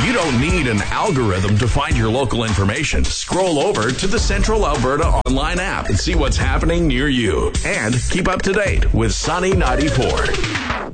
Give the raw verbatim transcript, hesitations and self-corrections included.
You don't need an algorithm to find your local information. Scroll over to the Central Alberta online app and see what's happening near you. And keep up to date with Sunny ninety-four.